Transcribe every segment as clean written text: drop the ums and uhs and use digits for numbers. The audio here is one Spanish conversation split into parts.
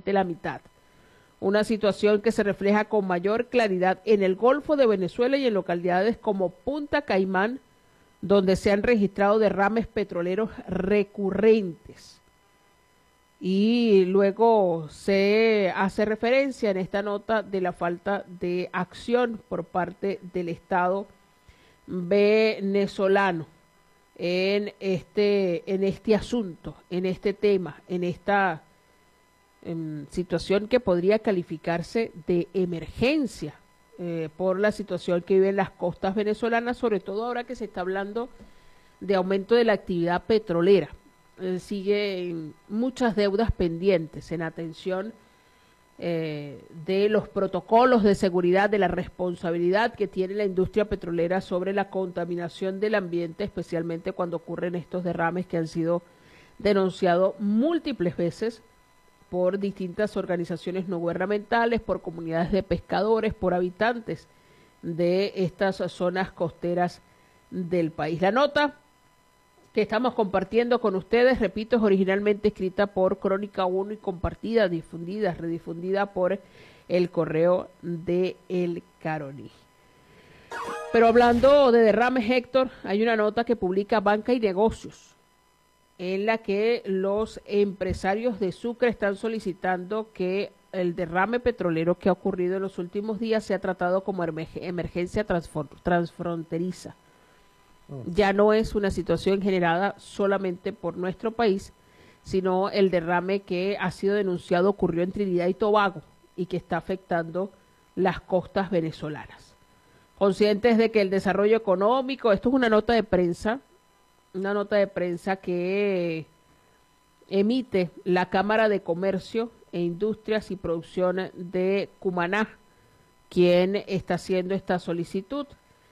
prácticamente la mitad. Una situación que se refleja con mayor claridad en el Golfo de Venezuela y en localidades como Punta Caimán, donde se han registrado derrames petroleros recurrentes. Y luego se hace referencia en esta nota de la falta de acción por parte del Estado venezolano en este asunto, en este tema, en esta situación que podría calificarse de emergencia por la situación que viven las costas venezolanas, sobre todo ahora que se está hablando de aumento de la actividad petrolera. Siguen muchas deudas pendientes en atención de los protocolos de seguridad, de la responsabilidad que tiene la industria petrolera sobre la contaminación del ambiente, especialmente cuando ocurren estos derrames que han sido denunciados múltiples veces por distintas organizaciones no gubernamentales, por comunidades de pescadores, por habitantes de estas zonas costeras del país. La nota que estamos compartiendo con ustedes, repito, es originalmente escrita por Crónica 1 y compartida, difundida, redifundida por el Correo de El Caroní. Pero hablando de derrames, Héctor, hay una nota que publica Banca y Negocios, en la que los empresarios de Sucre están solicitando que el derrame petrolero que ha ocurrido en los últimos días sea tratado como emergencia transfronteriza. Ya no es una situación generada solamente por nuestro país, sino el derrame que ha sido denunciado ocurrió en Trinidad y Tobago y que está afectando las costas venezolanas. Conscientes de que el desarrollo económico, esto es una nota de prensa que emite la Cámara de Comercio e Industrias y Producción de Cumaná, quien está haciendo esta solicitud.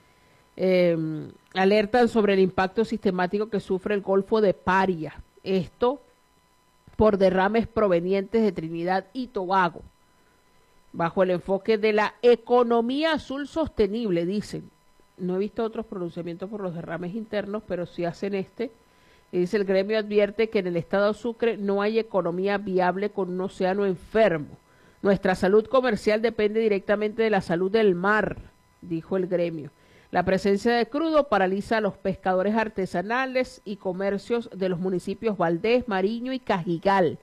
Alertan sobre el impacto sistemático que sufre el Golfo de Paria, esto por derrames provenientes de Trinidad y Tobago, bajo el enfoque de la economía azul sostenible, dicen. No he visto otros pronunciamientos por los derrames internos, pero sí hacen este. Y dice: el gremio advierte que en el estado de Sucre no hay economía viable con un océano enfermo. Nuestra salud comercial depende directamente de la salud del mar, dijo el gremio. La presencia de crudo paraliza a los pescadores artesanales y comercios de los municipios Valdés, Mariño y Cajigal,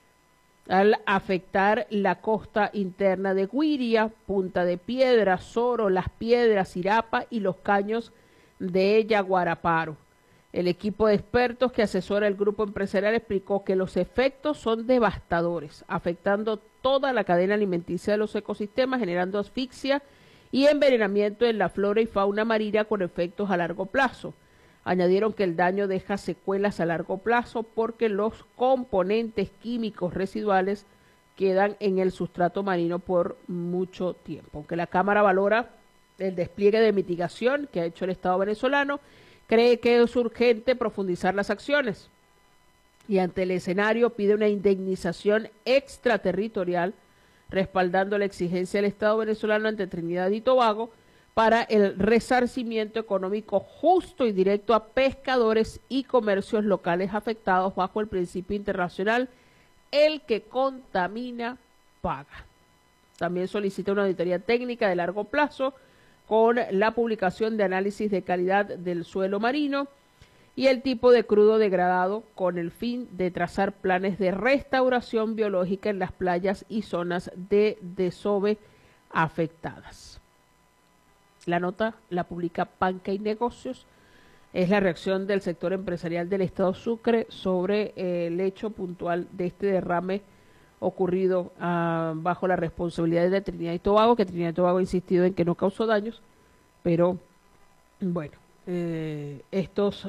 al afectar la costa interna de Guiria, Punta de Piedra, Soro, Las Piedras, Irapa y los caños de Yaguaraparo. El equipo de expertos que asesora el grupo empresarial explicó que los efectos son devastadores, afectando toda la cadena alimenticia de los ecosistemas, generando asfixia y envenenamiento en la flora y fauna marina con efectos a largo plazo. Añadieron que el daño deja secuelas a largo plazo porque los componentes químicos residuales quedan en el sustrato marino por mucho tiempo. Aunque la Cámara valora el despliegue de mitigación que ha hecho el Estado venezolano, cree que es urgente profundizar las acciones y ante el escenario pide una indemnización extraterritorial, respaldando la exigencia del Estado venezolano ante Trinidad y Tobago para el resarcimiento económico justo y directo a pescadores y comercios locales afectados bajo el principio internacional: el que contamina paga. También solicita una auditoría técnica de largo plazo con la publicación de análisis de calidad del suelo marino y el tipo de crudo degradado, con el fin de trazar planes de restauración biológica en las playas y zonas de desove afectadas. La nota la publica Banca y Negocios. Es la reacción del sector empresarial del Estado Sucre sobre el hecho puntual de este derrame ocurrido bajo la responsabilidad de Trinidad y Tobago, que Trinidad y Tobago ha insistido en que no causó daños, pero bueno, estos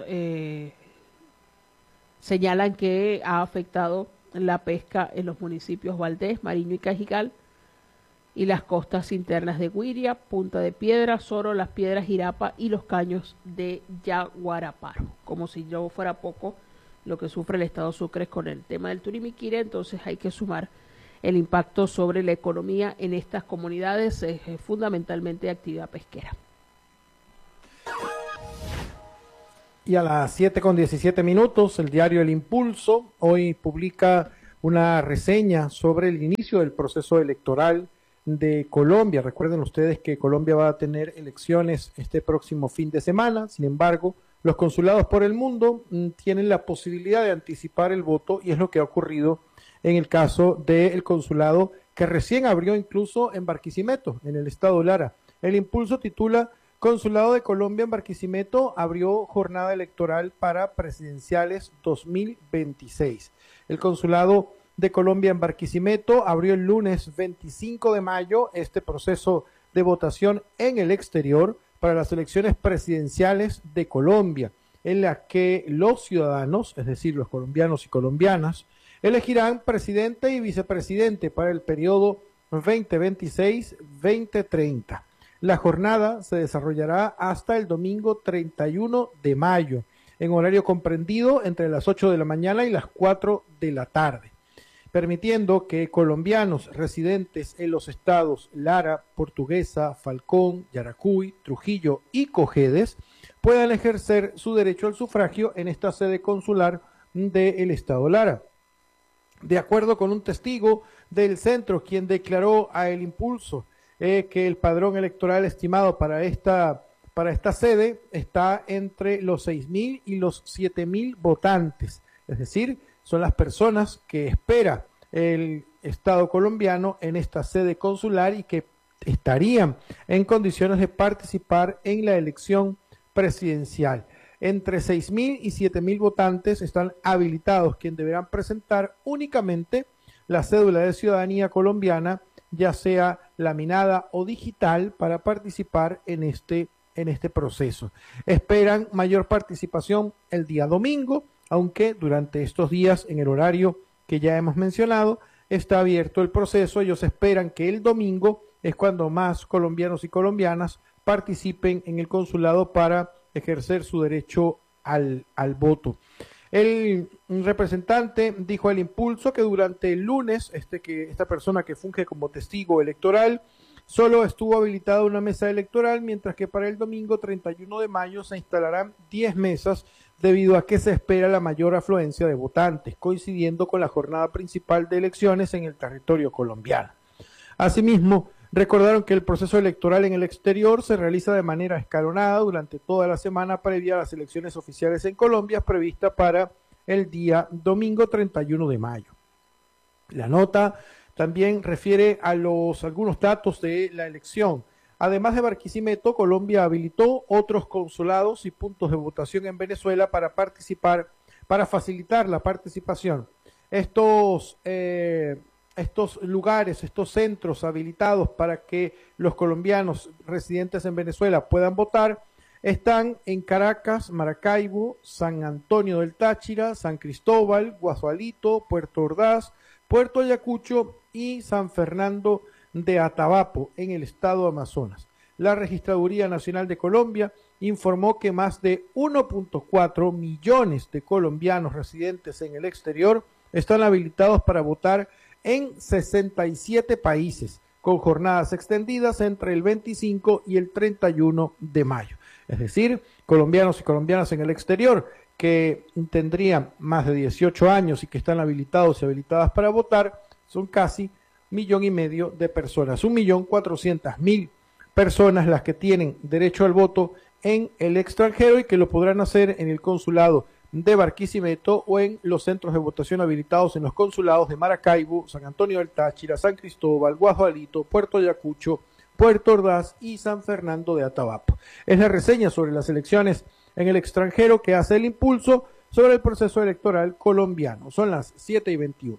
señalan que ha afectado la pesca en los municipios Valdés, Mariño y Cajigal y las costas internas de Guiria, Punta de Piedra, Soro, Las Piedras, Irapa y los caños de Yaguaraparo. Como si no fuera poco lo que sufre el Estado Sucre con el tema del Turimiquira, entonces hay que sumar el impacto sobre la economía en estas comunidades, fundamentalmente de actividad pesquera. Y a las 7:17 el diario El Impulso hoy publica una reseña sobre el inicio del proceso electoral de Colombia. Recuerden ustedes que Colombia va a tener elecciones este próximo fin de semana. Sin embargo, los consulados por el mundo tienen la posibilidad de anticipar el voto, y es lo que ha ocurrido en el caso del consulado que recién abrió incluso en Barquisimeto, en el estado Lara. El Impulso titula: Consulado de Colombia en Barquisimeto abrió jornada electoral para presidenciales 2026. El Consulado de Colombia en Barquisimeto abrió el lunes 25 de mayo este proceso de votación en el exterior para las elecciones presidenciales de Colombia, en la que los ciudadanos, es decir, los colombianos y colombianas, elegirán presidente y vicepresidente para el periodo 2026-2030. La jornada se desarrollará hasta el domingo 31 de mayo, en horario comprendido entre las 8 de la mañana y las 4 de la tarde, permitiendo que colombianos residentes en los estados Lara, Portuguesa, Falcón, Yaracuy, Trujillo y Cojedes puedan ejercer su derecho al sufragio en esta sede consular del estado Lara. De acuerdo con un testigo del centro, quien declaró a El Impulso que el padrón electoral estimado para esta sede está entre los 6.000 y los 7.000 votantes, es decir, son las personas que espera el Estado colombiano en esta sede consular y que estarían en condiciones de participar en la elección presidencial. Entre 6.000 y 7.000 votantes están habilitados, quienes deberán presentar únicamente la cédula de ciudadanía colombiana, ya sea laminada o digital, para participar en este proceso. Esperan mayor participación el día domingo, aunque durante estos días, en el horario que ya hemos mencionado, está abierto el proceso. Ellos esperan que el domingo es cuando más colombianos y colombianas participen en el consulado para ejercer su derecho al voto. El representante dijo al Impulso que durante el lunes, esta persona que funge como testigo electoral, solo estuvo habilitada una mesa electoral, mientras que para el domingo 31 de mayo se instalarán 10 mesas, debido a que se espera la mayor afluencia de votantes, coincidiendo con la jornada principal de elecciones en el territorio colombiano. Asimismo, recordaron que el proceso electoral en el exterior se realiza de manera escalonada durante toda la semana previa a las elecciones oficiales en Colombia, prevista para el día domingo 31 de mayo. La nota también refiere a algunos datos de la elección. Además de Barquisimeto, Colombia habilitó otros consulados y puntos de votación en Venezuela para facilitar la participación. Estos lugares, estos centros habilitados para que los colombianos residentes en Venezuela puedan votar, están en Caracas, Maracaibo, San Antonio del Táchira, San Cristóbal, Guasualito, Puerto Ordaz, Puerto Ayacucho y San Fernando de Atabapo, en el estado Amazonas. La Registraduría Nacional de Colombia informó que más de 1.4 millones de colombianos residentes en el exterior están habilitados para votar en 67 países, con jornadas extendidas entre el 25 y el 31 de mayo. Es decir, colombianos y colombianas en el exterior que tendrían más de 18 años y que están habilitados y habilitadas para votar, son casi 1,5 millones de personas, 1.400.000 personas las que tienen derecho al voto en el extranjero y que lo podrán hacer en el consulado de Barquisimeto o en los centros de votación habilitados en los consulados de Maracaibo, San Antonio del Táchira, San Cristóbal, Guasualito, Puerto Ayacucho, Puerto Ordaz y San Fernando de Atabapo. Es la reseña sobre las elecciones en el extranjero que hace El Impulso sobre el proceso electoral colombiano. Son las 7:21.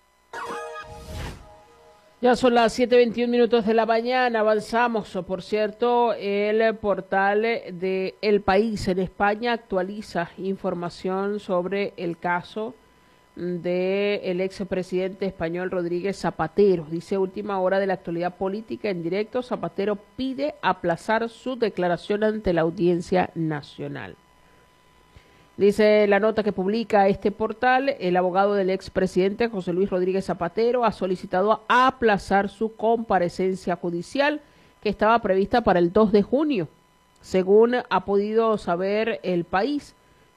Ya son las 7:21 de la mañana, avanzamos. Por cierto, el portal de El País en España actualiza información sobre el caso del expresidente español Rodríguez Zapatero. Dice: última hora de la actualidad política en directo, Zapatero pide aplazar su declaración ante la Audiencia Nacional. Dice la nota que publica este portal: el abogado del expresidente José Luis Rodríguez Zapatero ha solicitado aplazar su comparecencia judicial, que estaba prevista para el 2 de junio. Según ha podido saber El País,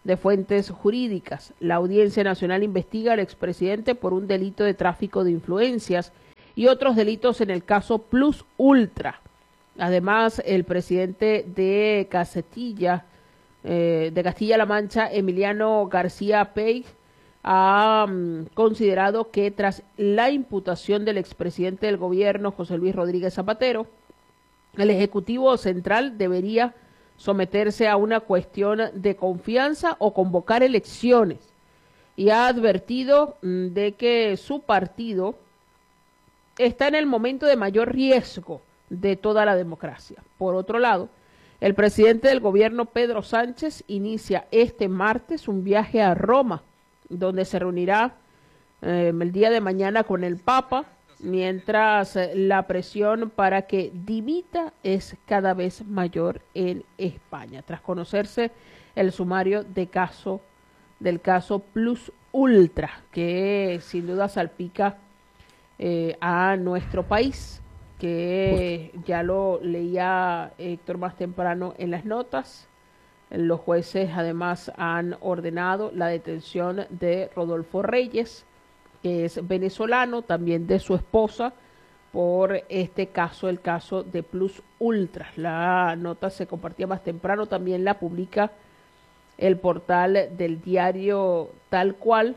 de fuentes jurídicas. La Audiencia Nacional investiga al expresidente por un delito de tráfico de influencias y otros delitos en el caso Plus Ultra. Además, el presidente de Castilla-La Mancha, Emiliano García Pey, ha considerado que tras la imputación del expresidente del gobierno, José Luis Rodríguez Zapatero, el Ejecutivo Central debería someterse a una cuestión de confianza o convocar elecciones. Y ha advertido de que su partido está en el momento de mayor riesgo de toda la democracia. Por otro lado, el presidente del gobierno, Pedro Sánchez, inicia este martes un viaje a Roma, donde se reunirá el día de mañana con el Papa, mientras la presión para que dimita es cada vez mayor en España, tras conocerse el sumario del caso Plus Ultra, que sin duda salpica a nuestro país, que ya lo leía Héctor más temprano en las notas. Los jueces además han ordenado la detención de Rodolfo Reyes, que es venezolano, también de su esposa, por este caso, el caso de Plus Ultra. La nota se compartía más temprano, también la publica el portal del diario Tal Cual,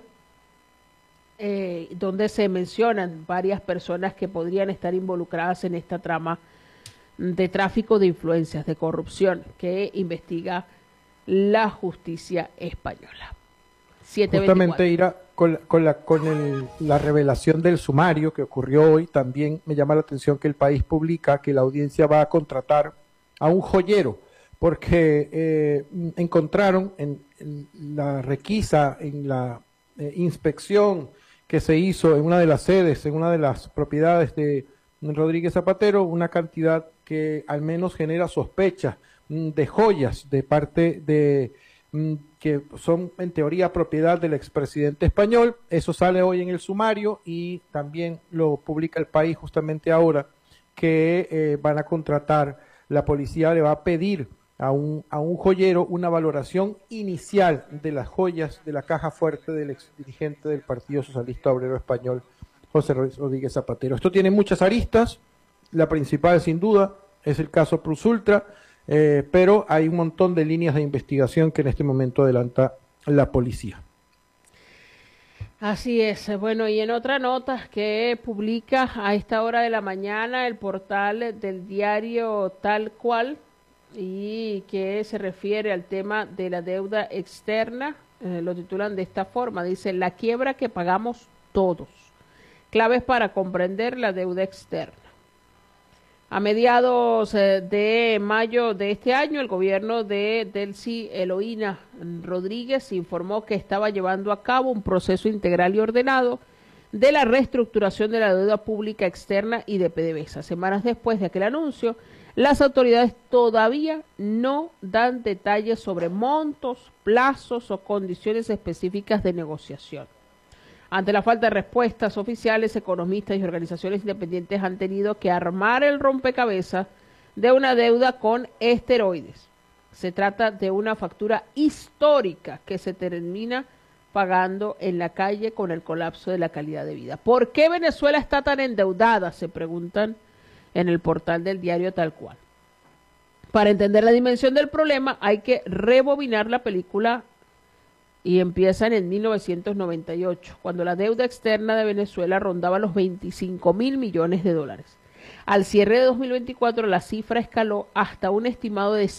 donde se mencionan varias personas que podrían estar involucradas en esta trama de tráfico de influencias, de corrupción, que investiga la justicia española. Justamente, Ira, con la revelación del sumario que ocurrió hoy, también me llama la atención que El País publica que la audiencia va a contratar a un joyero, porque encontraron en la requisa, en la inspección que se hizo en una de las sedes, en una de las propiedades de Rodríguez Zapatero, una cantidad que al menos genera sospechas de joyas de parte de que son en teoría propiedad del expresidente español. Eso sale hoy en el sumario y también lo publica El País justamente ahora, que van a contratar, la policía le va a pedir a un joyero una valoración inicial de las joyas de la caja fuerte del ex dirigente del Partido Socialista Obrero Español, José Rodríguez Zapatero. Esto tiene muchas aristas, la principal sin duda es el caso Plus Ultra, pero hay un montón de líneas de investigación que en este momento adelanta la policía. Así es. Bueno, y en otra nota que publica a esta hora de la mañana el portal del diario Tal Cual, y que se refiere al tema de la deuda externa, lo titulan de esta forma, dice: la quiebra que pagamos todos, claves para comprender la deuda externa. A mediados de mayo de este año, el gobierno de Delcy Eloína Rodríguez informó que estaba llevando a cabo un proceso integral y ordenado de la reestructuración de la deuda pública externa y de PDVSA. Semanas después de aquel anuncio, las autoridades todavía no dan detalles sobre montos, plazos o condiciones específicas de negociación. Ante la falta de respuestas oficiales, economistas y organizaciones independientes han tenido que armar el rompecabezas de una deuda con esteroides. Se trata de una factura histórica que se termina pagando en la calle con el colapso de la calidad de vida. ¿Por qué Venezuela está tan endeudada?, se preguntan en el portal del diario Tal Cual. Para entender la dimensión del problema hay que rebobinar la película, y empiezan en 1998, cuando la deuda externa de Venezuela rondaba los 25.000 millones de dólares. Al cierre de 2024 la cifra escaló hasta un estimado de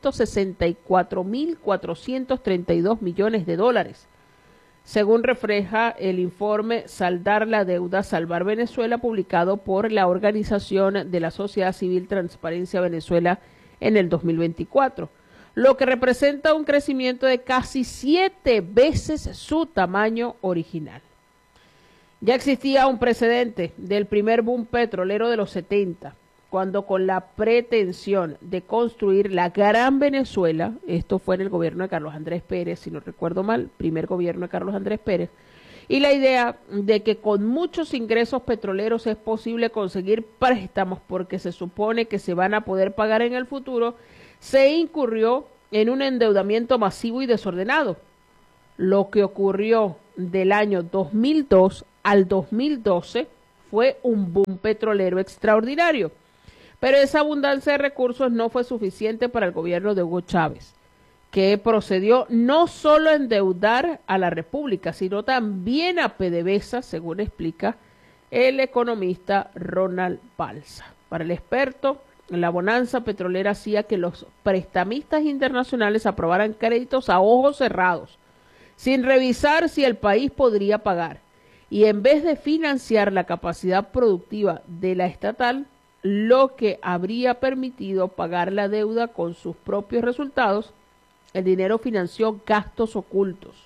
164.432 millones de dólares, según refleja el informe Saldar la Deuda, Salvar Venezuela, publicado por la organización de la sociedad civil Transparencia Venezuela en el 2024. Lo que representa un crecimiento de casi 7 veces su tamaño original. Ya existía un precedente del primer boom petrolero de los 70, cuando con la pretensión de construir la Gran Venezuela, esto fue en el gobierno de Carlos Andrés Pérez, si no recuerdo mal, primer gobierno de Carlos Andrés Pérez, y la idea de que con muchos ingresos petroleros es posible conseguir préstamos porque se supone que se van a poder pagar en el futuro, se incurrió en un endeudamiento masivo y desordenado. Lo que ocurrió del año 2002 al 2012 fue un boom petrolero extraordinario, pero esa abundancia de recursos no fue suficiente para el gobierno de Hugo Chávez, que procedió no solo a endeudar a la República, sino también a PDVSA, según explica el economista Ronald Balsa. Para el experto, la bonanza petrolera hacía que los prestamistas internacionales aprobaran créditos a ojos cerrados, sin revisar si el país podría pagar, y en vez de financiar la capacidad productiva de la estatal, lo que habría permitido pagar la deuda con sus propios resultados, el dinero financió gastos ocultos.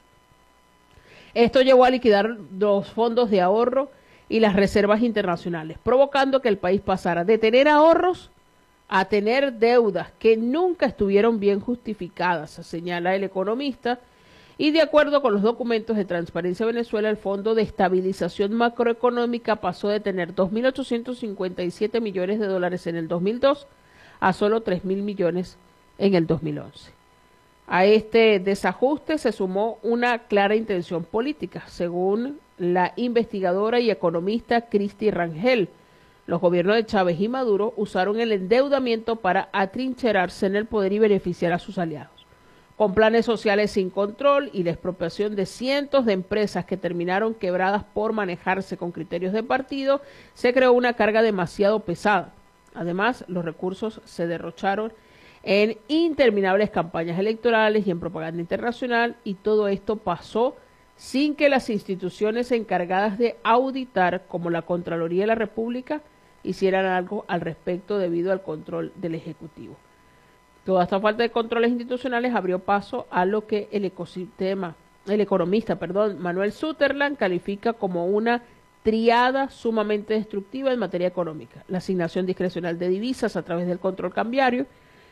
Esto llevó a liquidar los fondos de ahorro y las reservas internacionales, provocando que el país pasara de tener ahorros a tener deudas que nunca estuvieron bien justificadas, señala el economista. Y de acuerdo con los documentos de Transparencia Venezuela, el Fondo de Estabilización Macroeconómica pasó de tener 2.857 millones de dólares en el 2002 a solo 3.000 millones en el 2011. A este desajuste se sumó una clara intención política, según la investigadora y economista Cristi Rangel. Los gobiernos de Chávez y Maduro usaron el endeudamiento para atrincherarse en el poder y beneficiar a sus aliados. Con planes sociales sin control y la expropiación de cientos de empresas que terminaron quebradas por manejarse con criterios de partido, se creó una carga demasiado pesada. Además, los recursos se derrocharon en interminables campañas electorales y en propaganda internacional, y todo esto pasó sin que las instituciones encargadas de auditar, como la Contraloría de la República, hicieran algo al respecto debido al control del Ejecutivo. Toda esta falta de controles institucionales abrió paso a lo que el economista Manuel Sutherland califica como una triada sumamente destructiva en materia económica: la asignación discrecional de divisas a través del control cambiario,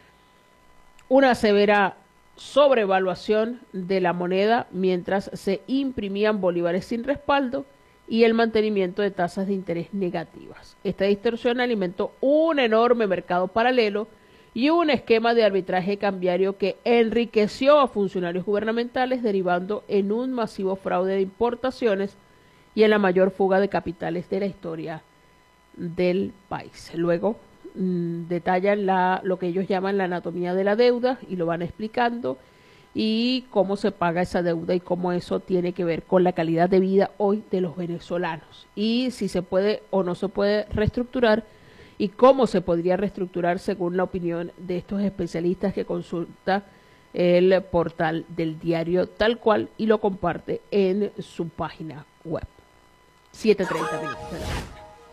una severa sobrevaluación de la moneda mientras se imprimían bolívares sin respaldo, y el mantenimiento de tasas de interés negativas. Esta distorsión alimentó un enorme mercado paralelo y un esquema de arbitraje cambiario que enriqueció a funcionarios gubernamentales, derivando en un masivo fraude de importaciones y en la mayor fuga de capitales de la historia del país. Luego detallan lo que ellos llaman la anatomía de la deuda y lo van explicando, y cómo se paga esa deuda y cómo eso tiene que ver con la calidad de vida hoy de los venezolanos, y si se puede o no se puede reestructurar, y cómo se podría reestructurar según la opinión de estos especialistas que consulta el portal del diario Tal Cual y lo comparte en su página web. 7:30 minutos de la mañana.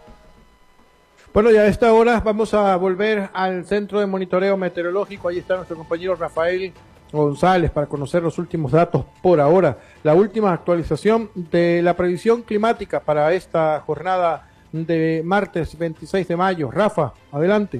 Bueno, ya a esta hora vamos a volver al Centro de Monitoreo Meteorológico. Ahí está nuestro compañero Rafael González para conocer los últimos datos por ahora. La última actualización de la previsión climática para esta jornada de martes 26 de mayo. Rafa, adelante.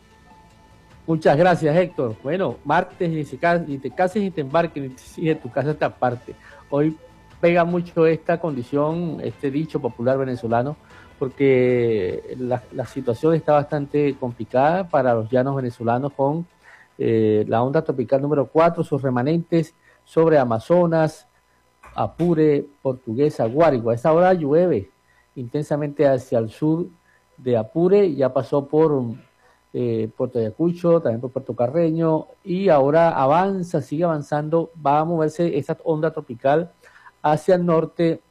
Muchas gracias, Héctor. Bueno, martes y te cases y te embarques y de tu casa esta parte. Hoy pega mucho esta condición, este dicho popular venezolano, porque la situación está bastante complicada para los llanos venezolanos con la onda tropical número 4, sus remanentes sobre Amazonas, Apure, Portuguesa, Guárico. A esta hora llueve intensamente hacia el sur de Apure, ya pasó por Puerto Ayacucho, también por Puerto Carreño, y ahora avanza, sigue avanzando, va a moverse esta onda tropical hacia el norte,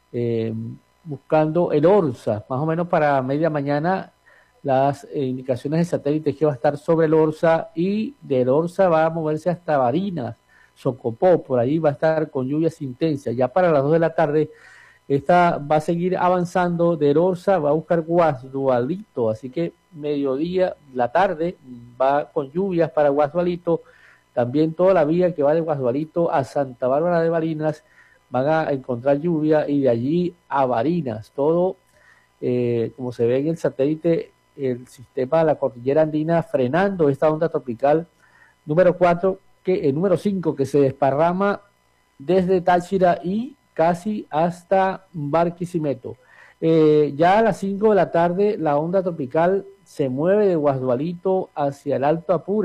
buscando el Orza, más o menos para media mañana. Las indicaciones de satélite que va a estar sobre el Orza, y del Orza va a moverse hasta Barinas, Socopó, por ahí va a estar con lluvias intensas. Ya para las 2 de la tarde, esta va a seguir avanzando del Orza, va a buscar Guasdualito, así que mediodía, la tarde, va con lluvias para Guasdualito. También toda la vía que va de Guasdualito a Santa Bárbara de Barinas van a encontrar lluvia, y de allí a Barinas, todo, como se ve en el satélite, el sistema de la cordillera andina frenando esta onda tropical número 4, número 5, que se desparrama desde Táchira y casi hasta Barquisimeto. Ya a las 5 de la tarde la onda tropical se mueve de Guasdualito hacia el Alto Apure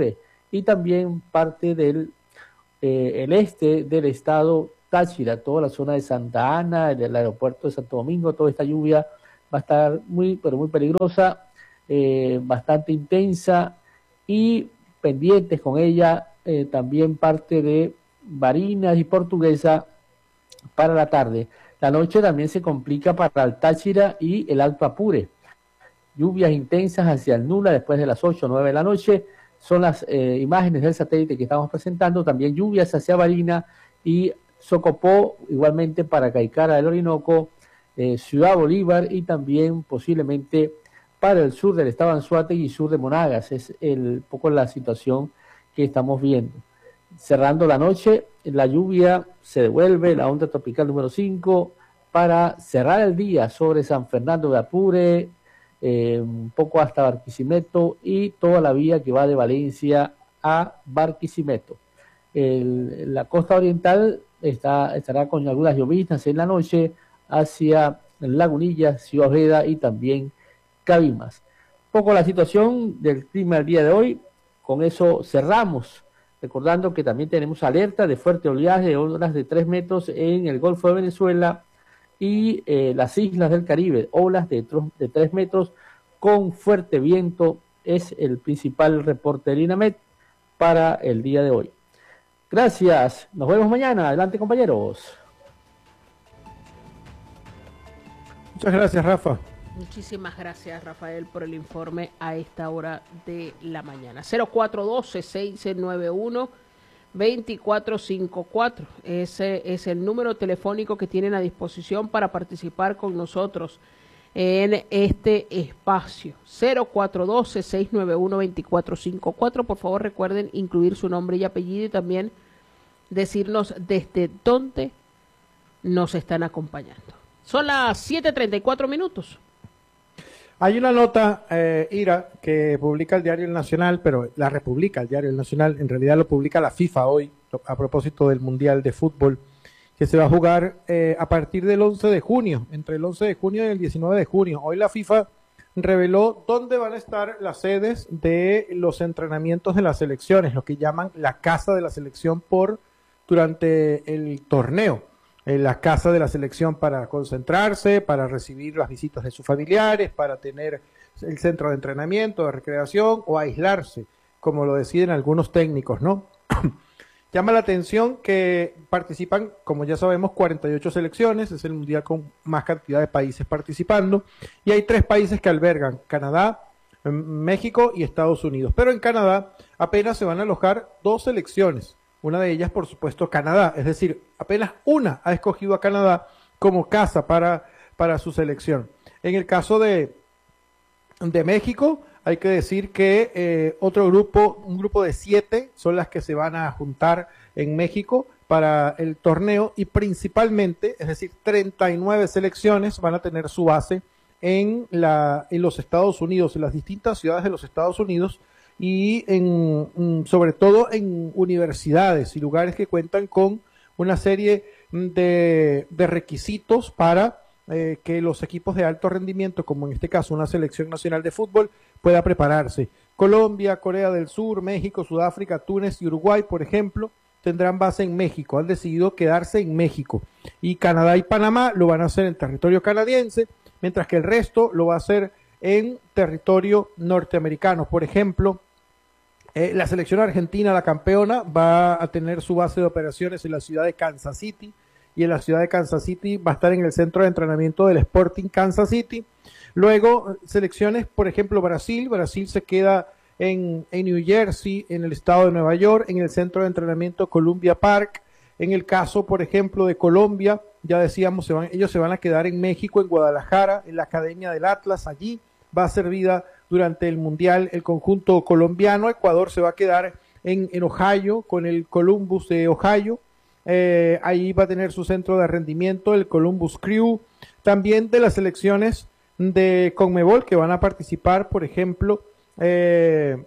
y también parte del el este del estado Táchira, toda la zona de Santa Ana, el aeropuerto de Santo Domingo. Toda esta lluvia va a estar muy, pero muy peligrosa, bastante intensa, y pendientes con ella también parte de Barinas y Portuguesa para la tarde. La noche también se complica para el Táchira y el Alto Apure. Lluvias intensas hacia el Nula después de las 8 o 9 de la noche. Son las imágenes del satélite que estamos presentando. También lluvias hacia Barina y Socopó, igualmente para Caicara del Orinoco, Ciudad Bolívar, y también posiblemente para el sur del estado Anzoátegui y sur de Monagas. Es un poco la situación que estamos viendo. Cerrando la noche, la lluvia se devuelve, la onda tropical número 5, para cerrar el día sobre San Fernando de Apure, un poco hasta Barquisimeto y toda la vía que va de Valencia a Barquisimeto. La costa oriental estará con algunas lloviznas en la noche hacia Lagunillas, Ciudad Ojeda y también Cabimas. Un poco la situación del clima del día de hoy. Con eso cerramos, recordando que también tenemos alerta de fuerte oleaje de olas de 3 metros en el Golfo de Venezuela y las islas del Caribe, olas de 3 metros con fuerte viento. Es el principal reporte del INAMET para el día de hoy. Gracias, nos vemos mañana. Adelante, compañeros. Muchas gracias, Rafa. Muchísimas gracias, Rafael, por el informe a esta hora de la mañana. 0412-691-2454. Ese es el número telefónico que tienen a disposición para participar con nosotros en este espacio. 0412-691-2454. Por favor, recuerden incluir su nombre y apellido y también decirnos desde dónde nos están acompañando. Son las 7:34. Hay una nota, Ira, que publica el Diario El Nacional, pero la republica el Diario El Nacional, en realidad lo publica la FIFA hoy, a propósito del Mundial de Fútbol, que se va a jugar a partir del 11 de junio, entre el 11 de junio y el 19 de junio. Hoy la FIFA reveló dónde van a estar las sedes de los entrenamientos de las selecciones, lo que llaman la casa de la selección durante el torneo. La casa de la selección para concentrarse, para recibir las visitas de sus familiares, para tener el centro de entrenamiento, de recreación o aislarse, como lo deciden algunos técnicos, ¿no? Llama la atención que participan, como ya sabemos, 48 selecciones, es el mundial con más cantidad de países participando, y hay 3 países que albergan: Canadá, México y Estados Unidos. Pero en Canadá apenas se van a alojar 2 selecciones. Una de ellas, por supuesto, Canadá, es decir, apenas una ha escogido a Canadá como casa para su selección. En el caso de México, hay que decir que un grupo de 7 son las que se van a juntar en México para el torneo, y principalmente, es decir, 39 selecciones van a tener su base en los Estados Unidos, en las distintas ciudades de los Estados Unidos, y sobre todo en universidades y lugares que cuentan con una serie de requisitos para que los equipos de alto rendimiento, como en este caso una selección nacional de fútbol, pueda prepararse. Colombia, Corea del Sur, México, Sudáfrica, Túnez y Uruguay, por ejemplo, tendrán base en México, han decidido quedarse en México, y Canadá y Panamá lo van a hacer en territorio canadiense, mientras que el resto lo va a hacer en territorio norteamericano. Por ejemplo, la selección argentina, la campeona, va a tener su base de operaciones en la ciudad de Kansas City, y en la ciudad de Kansas City va a estar en el centro de entrenamiento del Sporting Kansas City. Luego, selecciones, por ejemplo, Brasil se queda en New Jersey, en el estado de Nueva York, en el centro de entrenamiento Columbia Park. En el caso, por ejemplo, de Colombia, ya decíamos, ellos se van a quedar en México, en Guadalajara, en la Academia del Atlas. Allí va a ser vida durante el Mundial el conjunto colombiano. Ecuador se va a quedar en Ohio, con el Columbus de Ohio. Ahí va a tener su centro de rendimiento, el Columbus Crew. También de las selecciones de CONMEBOL que van a participar, por ejemplo, el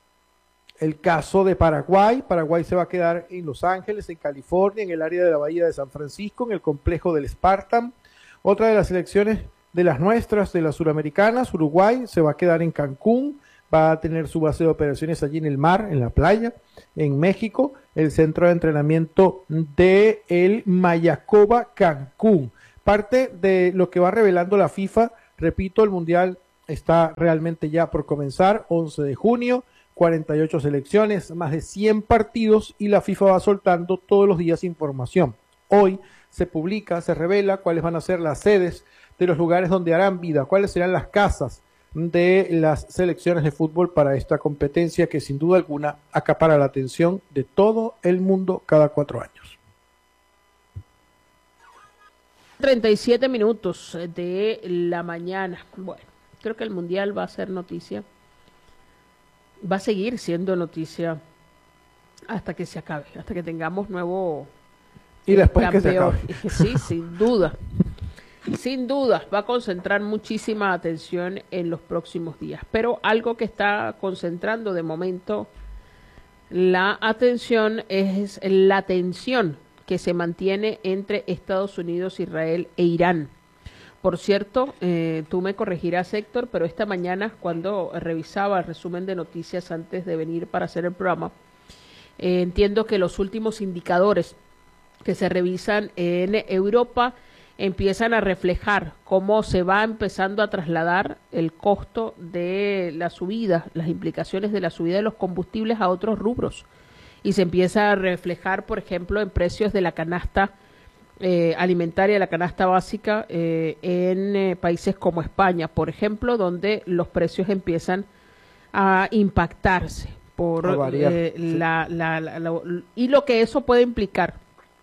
caso de Paraguay. Paraguay se va a quedar en Los Ángeles, en California, en el área de la Bahía de San Francisco, en el complejo del Spartan. Otra de las selecciones de las nuestras, de las suramericanas, Uruguay, se va a quedar en Cancún, va a tener su base de operaciones allí en el mar, en la playa, en México, el centro de entrenamiento de el Mayacoba Cancún. Parte de lo que va revelando la FIFA, repito, el Mundial está realmente ya por comenzar, 11 de junio, 48 selecciones, más de 100 partidos y la FIFA va soltando todos los días información. Hoy se publica, se revela cuáles van a ser las sedes de los lugares donde harán vida, cuáles serán las casas de las selecciones de fútbol para esta competencia que sin duda alguna acapara la atención de todo el mundo cada 4 años. 37 minutos de la mañana. Bueno, creo que el Mundial va a ser noticia. Va a seguir siendo noticia hasta que se acabe, hasta que tengamos nuevo y después campeón. Que se acabe. Sí, sin duda. Sin duda, va a concentrar muchísima atención en los próximos días. Pero algo que está concentrando de momento la atención es la tensión que se mantiene entre Estados Unidos, Israel e Irán. Por cierto, tú me corregirás, Héctor, pero esta mañana cuando revisaba el resumen de noticias antes de venir para hacer el programa, entiendo que los últimos indicadores que se revisan en Europa empiezan a reflejar cómo se va empezando a trasladar el costo de la subida, las implicaciones de la subida de los combustibles a otros rubros. Y se empieza a reflejar, por ejemplo, en precios de la canasta alimentaria, la canasta básica, en países como España, por ejemplo, donde los precios empiezan a impactarse por sí. Y lo que eso puede implicar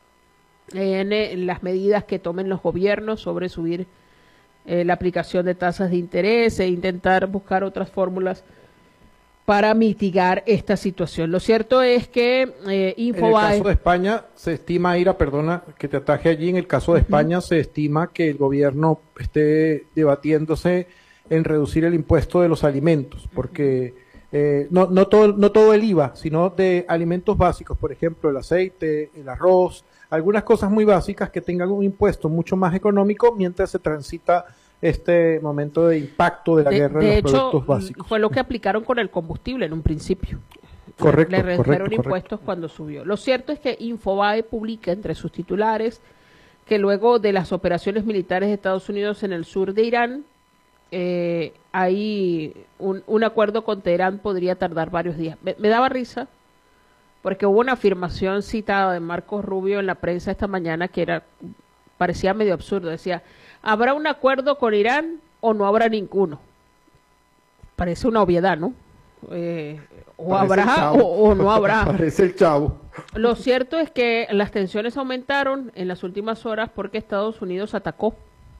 en las medidas que tomen los gobiernos sobre subir la aplicación de tasas de interés e intentar buscar otras fórmulas para mitigar esta situación. Lo cierto es que Infobae... En el caso de España se estima, Ira, perdona que te ataje allí, en el caso de España se estima que el gobierno esté debatiéndose en reducir el impuesto de los alimentos, porque no todo el IVA, sino de alimentos básicos, por ejemplo, el aceite, el arroz, algunas cosas muy básicas que tengan un impuesto mucho más económico mientras se transita este momento de impacto de la guerra en los productos básicos. Fue lo que aplicaron con el combustible en un principio. Correcto. Le redujeron impuestos cuando subió. Lo cierto es que Infobae publica entre sus titulares que luego de las operaciones militares de Estados Unidos en el sur de Irán, hay un acuerdo con Teherán podría tardar varios días. Me daba risa porque hubo una afirmación citada de Marcos Rubio en la prensa esta mañana que parecía medio absurdo. Decía, ¿habrá un acuerdo con Irán o no habrá ninguno? Parece una obviedad, ¿no? O habrá o no habrá. Parece el Chavo. Lo cierto es que las tensiones aumentaron en las últimas horas porque Estados Unidos atacó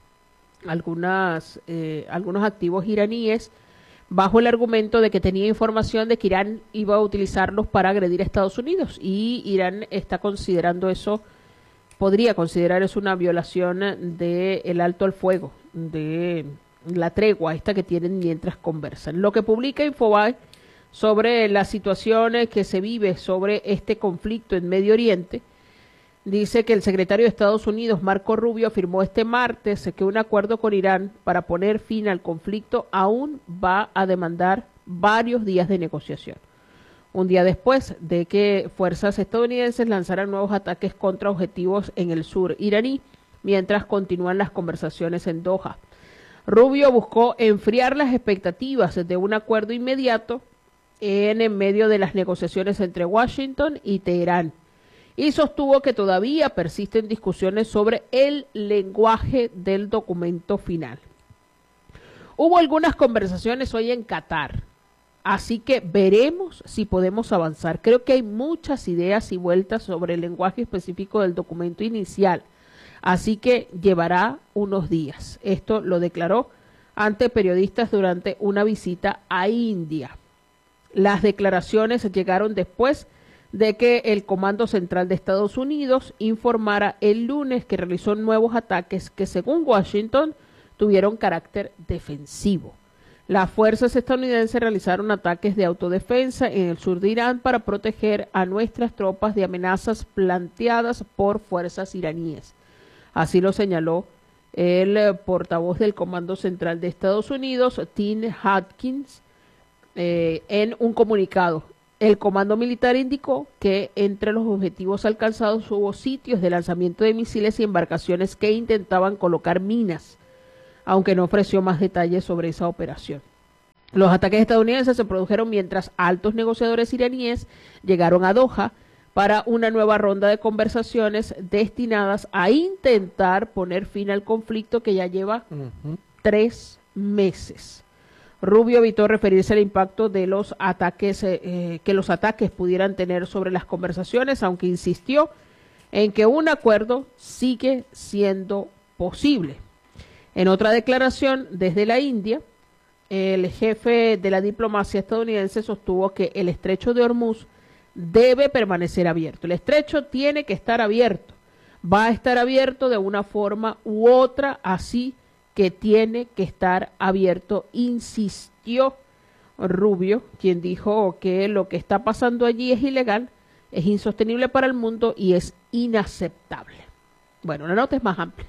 algunos activos iraníes bajo el argumento de que tenía información de que Irán iba a utilizarlos para agredir a Estados Unidos, y Irán está considerando eso, podría considerar eso una violación del alto al fuego, de la tregua esta que tienen mientras conversan. Lo que publica Infobae sobre la situación que se vive sobre este conflicto en Medio Oriente, dice que el secretario de Estados Unidos, Marco Rubio, afirmó este martes que un acuerdo con Irán para poner fin al conflicto aún va a demandar varios días de negociación. Un día después de que fuerzas estadounidenses lanzaran nuevos ataques contra objetivos en el sur iraní, mientras continúan las conversaciones en Doha. Rubio buscó enfriar las expectativas de un acuerdo inmediato en medio de las negociaciones entre Washington y Teherán, y sostuvo que todavía persisten discusiones sobre el lenguaje del documento final. Hubo algunas conversaciones hoy en Qatar, así que veremos si podemos avanzar. Creo que hay muchas ideas y vueltas sobre el lenguaje específico del documento inicial, así que llevará unos días. Esto lo declaró ante periodistas durante una visita a India. Las declaraciones llegaron después de que el Comando Central de Estados Unidos informara el lunes que realizó nuevos ataques que, según Washington, tuvieron carácter defensivo. Las fuerzas estadounidenses realizaron ataques de autodefensa en el sur de Irán para proteger a nuestras tropas de amenazas planteadas por fuerzas iraníes. Así lo señaló el portavoz del Comando Central de Estados Unidos, Tim Atkins, en un comunicado. El Comando Militar indicó que entre los objetivos alcanzados hubo sitios de lanzamiento de misiles y embarcaciones que intentaban colocar minas, aunque no ofreció más detalles sobre esa operación. Los ataques estadounidenses se produjeron mientras altos negociadores iraníes llegaron a Doha para una nueva ronda de conversaciones destinadas a intentar poner fin al conflicto que ya lleva 3 meses. Rubio evitó referirse al impacto de los ataques que los ataques pudieran tener sobre las conversaciones, aunque insistió en que un acuerdo sigue siendo posible. En otra declaración desde la India, el jefe de la diplomacia estadounidense sostuvo que el estrecho de Hormuz debe permanecer abierto. El estrecho tiene que estar abierto. Va a estar abierto de una forma u otra, así que tiene que estar abierto, insistió Rubio, quien dijo que lo que está pasando allí es ilegal, es insostenible para el mundo y es inaceptable. Bueno, la nota es más amplia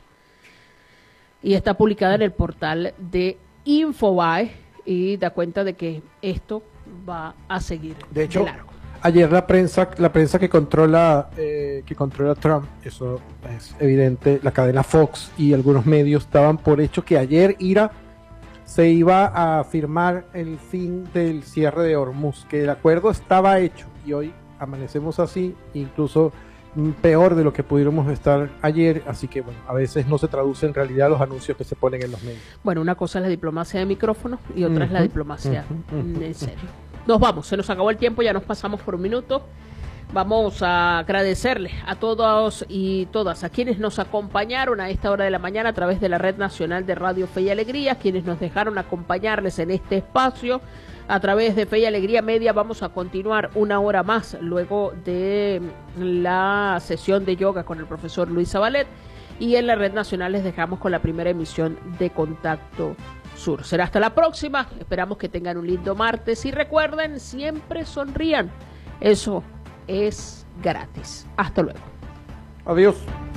y está publicada en el portal de Infobae y da cuenta de que esto va a seguir de hecho, largo. Ayer la prensa que controla Trump, eso es evidente, la cadena Fox y algunos medios daban por hecho que ayer se iba a firmar el fin del cierre de Hormuz, que el acuerdo estaba hecho y hoy amanecemos así, incluso peor de lo que pudiéramos estar ayer, así que bueno, a veces no se traduce en realidad los anuncios que se ponen en los medios. Bueno, una cosa es la diplomacia de micrófono y otra es la diplomacia en serio. Nos vamos, se nos acabó el tiempo, ya nos pasamos por un minuto. Vamos a agradecerle a todos y todas, a quienes nos acompañaron a esta hora de la mañana a través de la Red Nacional de Radio Fe y Alegría, quienes nos dejaron acompañarles en este espacio. A través de Fe y Alegría Media vamos a continuar una hora más luego de la sesión de yoga con el profesor Luis Zabalet, y en la Red Nacional les dejamos con la primera emisión de Contacto Sur. Será hasta la próxima, esperamos que tengan un lindo martes y recuerden, siempre sonrían, eso es gratis. Hasta luego. Adiós.